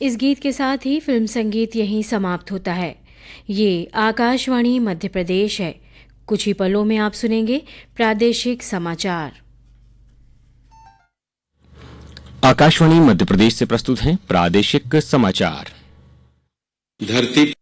इस गीत के साथ ही फिल्म संगीत यहीं समाप्त होता है। ये आकाशवाणी मध्य प्रदेश है। कुछ ही पलों में आप सुनेंगे प्रादेशिक समाचार। आकाशवाणी मध्य प्रदेश से प्रस्तुत हैं प्रादेशिक समाचार। धरती